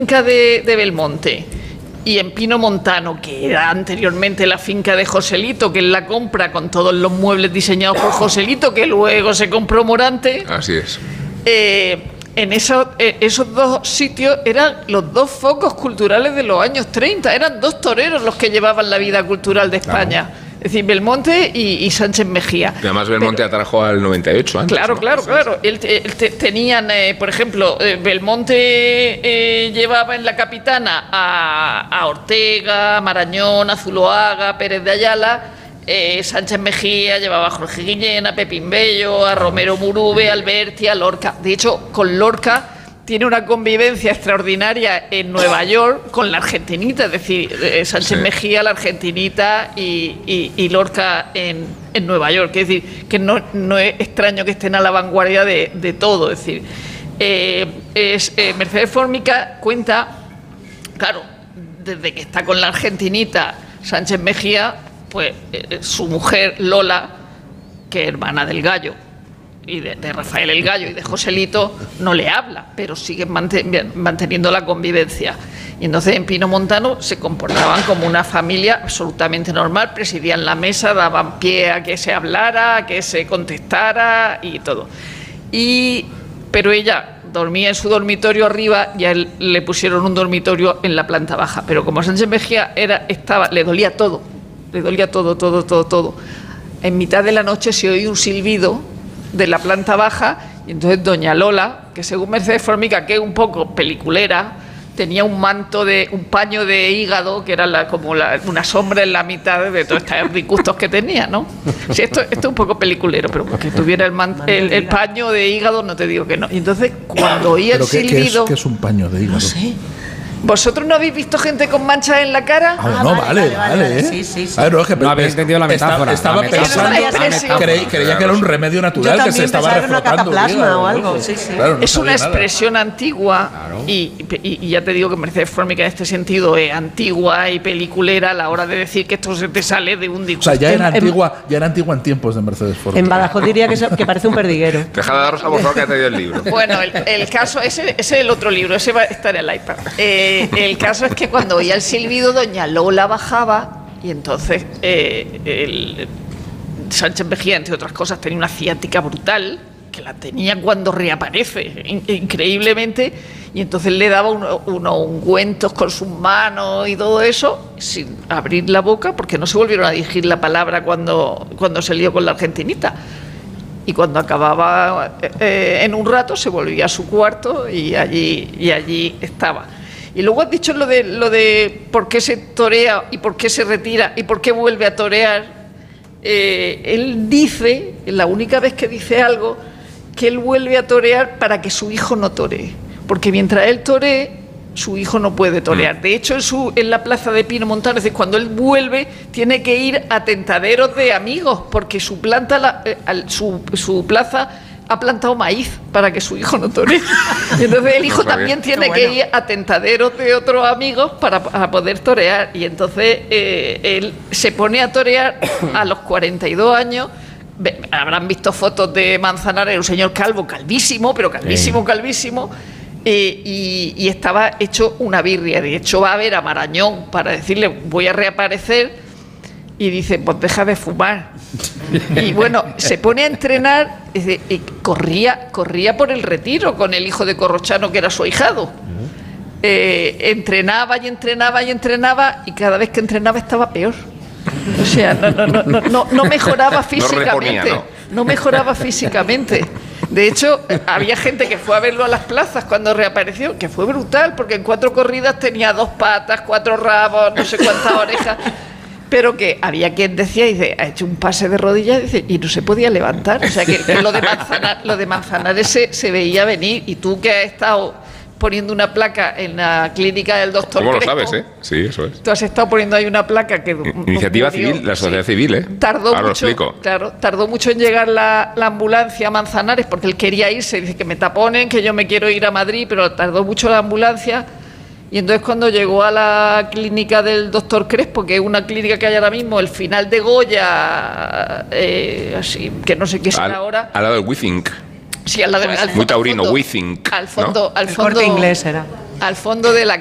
finca de Belmonte y en Pino Montano, que era anteriormente la finca de Joselito, que él la compra con todos los muebles diseñados por Joselito, que luego se compró Morante. Así es. En esos dos sitios eran los dos focos culturales de los años 30. Eran dos toreros los que llevaban la vida cultural de España. Claro. Es decir, Belmonte y Sánchez Mejía. Y además Belmonte atrajo al 98 antes. Claro, ¿no? Claro. Tenían, por ejemplo, Belmonte llevaba en la capitana a Ortega, a Marañón, a Zuloaga, Pérez de Ayala. Sánchez Mejía llevaba a Jorge Guillén, a Pepín Bello, a Romero Murube, a Alberti, a Lorca. De hecho, con Lorca tiene una convivencia extraordinaria en Nueva York con la argentinita, es decir, Sánchez Mejía, la argentinita y Lorca en Nueva York. Es decir, que no es extraño que estén a la vanguardia de todo. Es decir, Mercedes Formica cuenta, claro, desde que está con la argentinita Sánchez Mejía, pues su mujer Lola, que es hermana del Gallo, y de Rafael el Gallo y de Joselito, no le habla, pero siguen manteniendo la convivencia. Y entonces en Pino Montano se comportaban como una familia absolutamente normal, presidían la mesa, daban pie a que se hablara, a que se contestara y todo. Pero ella dormía en su dormitorio arriba y a él le pusieron un dormitorio en la planta baja. Pero como Sánchez Mejía le dolía todo, todo. En mitad de la noche se oía un silbido de la planta baja y entonces doña Lola, que según Mercedes Formica, que es un poco peliculera, tenía un paño de hígado que era como una sombra en la mitad de todos estos disgustos que tenía, ¿no? Sí, esto es un poco peliculero, pero porque tuviera el paño de hígado no te digo que no. Y entonces cuando oía el silbido... ¿Qué es un paño de hígado? No sé. ¿Vosotros no habéis visto gente con manchas en la cara? Vale. Sí. A ver, no, es que no habéis entendido la metáfora. Estaba pensando, creía que era un remedio natural que se estaba reflotando. O algo. Claro, es una expresión antigua, claro. y ya te digo que Mercedes Formica en este sentido es antigua y peliculera a la hora de decir que esto se te sale de un disgusto. O sea, ya era antigua en tiempos de Mercedes Formica. En Badajoz diría que parece un perdiguero. Deja de daros a vosotros que ha traído el libro. Bueno, el caso, ese es el otro libro, ese va a estar en el iPad. El caso es que cuando oía el silbido, doña Lola bajaba y entonces Sánchez Mejía, entre otras cosas, tenía una ciática brutal, que la tenía cuando reaparece, increíblemente, y entonces le daba unos ungüentos con sus manos y todo eso, sin abrir la boca, porque no se volvieron a dirigir la palabra cuando se lió con la argentinita. Y cuando acababa en un rato, se volvía a su cuarto y allí estaba. Y luego has dicho lo de por qué se torea y por qué se retira y por qué vuelve a torear. Él dice, la única vez que dice algo, que él vuelve a torear para que su hijo no toree. Porque mientras él toree, su hijo no puede torear. De hecho, en la plaza de Pino Montano, es decir, cuando él vuelve, tiene que ir a tentaderos de amigos, porque su plaza ha plantado maíz para que su hijo no toree. Y entonces el hijo también tiene que ir a tentaderos de otros amigos para poder torear. Y entonces él se pone a torear a los 42 años. Habrán visto fotos de Manzanares, un señor calvo, calvísimo, pero calvísimo. Y estaba hecho una birria. De hecho, va a ver a Marañón para decirle, voy a reaparecer. Y dice, pues deja de fumar. Y bueno, se pone a entrenar y corría por el Retiro con el hijo de Corrochano, que era su ahijado. Entrenaba y cada vez que entrenaba estaba peor. O sea, no mejoraba físicamente. No mejoraba físicamente. De hecho, había gente que fue a verlo a las plazas cuando reapareció, que fue brutal, porque en 4 corridas tenía 2 patas, 4 rabos, no sé cuántas orejas. Pero que había quien decía, dice, ha hecho un pase de rodillas, dice, y no se podía levantar. O sea, que lo de Manzanares se veía venir. Y tú que has estado poniendo una placa en la clínica del doctor ¿Cómo Crespo, lo sabes, Sí, eso es. Tú has estado poniendo ahí una placa que... Iniciativa civil, la sociedad civil, Tardó Ahora mucho, lo explico. Claro, tardó mucho en llegar la ambulancia a Manzanares, porque él quería irse, dice que me taponen, que yo me quiero ir a Madrid, pero tardó mucho la ambulancia. Y entonces cuando llegó a la clínica del doctor Crespo, que es una clínica que hay ahora mismo, el final de Goya, así, que no sé qué será ahora. Al lado del WeThink. Sí, al lado del muy taurino, WeThink. Al fondo. El Corte Inglés era. al fondo de la